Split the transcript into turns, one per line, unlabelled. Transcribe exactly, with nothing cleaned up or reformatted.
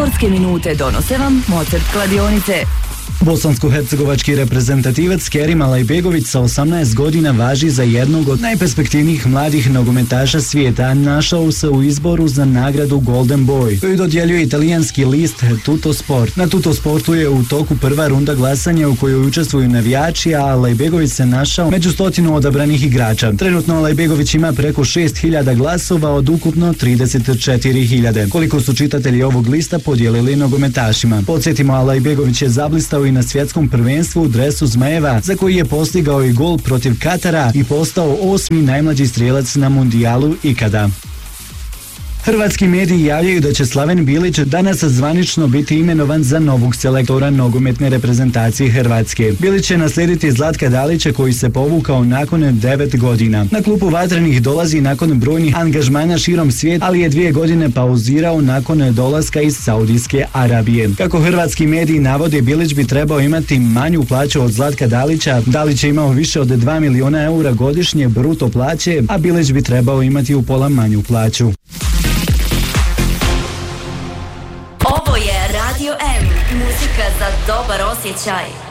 Sportske minute donose vam Mozart kladionice.
Bosansko-hercegovački reprezentativac Kerim Alajbegović sa osamnaest godina važi za jednog od najperspektivnijih mladih nogometaša svijeta. Našao se u izboru za nagradu Golden Boy, koju dodjeljuje italijanski list Tuttosport. Na Tuttosportu je u toku prva runda glasanja u kojoj učestvuju navijači, a Alajbegović se našao među stotinu odabranih igrača. Trenutno Alajbegović ima preko šest hiljada glasova od ukupno trideset četiri hiljade. Koliko su čitatelji ovog lista podijelili nogometašima. Podsjetimo, Alajbegović je zablistao i na svjetskom prvenstvu u dresu Zmajeva, za koji je postigao i gol protiv Katara i postao osmi najmlađi strijelac na mundijalu ikada. Hrvatski mediji javljaju da će Slaven Bilić danas zvanično biti imenovan za novog selektora nogometne reprezentacije Hrvatske. Bilić će naslijediti Zlatka Dalića, koji se povukao nakon devet godina. Na klupu Vatrenih dolazi nakon brojnih angažmana širom svijeta, ali je dvije godine pauzirao nakon dolaska iz Saudijske Arabije. Kako hrvatski mediji navode, Bilić bi trebao imati manju plaću od Zlatka Dalića. Dalić je imao više od dva miliona eura godišnje bruto plaće, a Bilić bi trebao imati upola manju plaću.
Ovo je Radio M, muzika za dobar osjećaj.